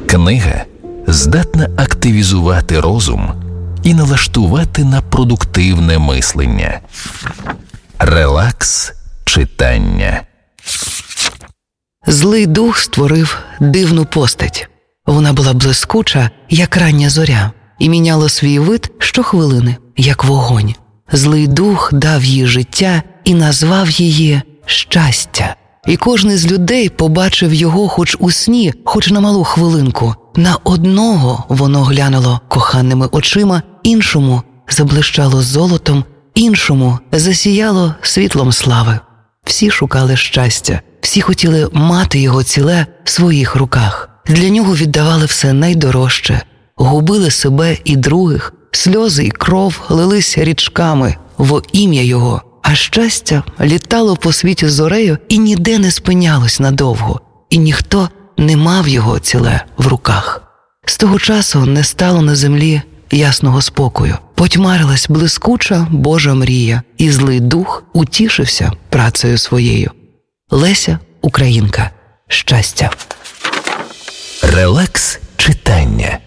Книга здатна активізувати розум і налаштувати на продуктивне мислення. Релакс читання. Злий дух створив дивну постать. Вона була блискуча, як рання зоря, і міняла свій вид щохвилини, як вогонь. Злий дух дав їй життя і назвав її щастя. І кожний з людей побачив його хоч у сні, хоч на малу хвилинку. На одного воно глянуло коханими очима, іншому заблищало золотом, іншому засіяло світлом слави. Всі шукали щастя, всі хотіли мати його ціле в своїх руках. Для нього віддавали все найдорожче, губили себе і других, сльози і кров лились річками во ім'я його. А щастя літало по світі зорею і ніде не спинялось надовго, і ніхто не мав його ціле в руках. З того часу не стало на землі ясного спокою. Потьмарилась блискуча Божа мрія, і злий дух утішився працею своєю. Леся Українка. Щастя. Релакс читання.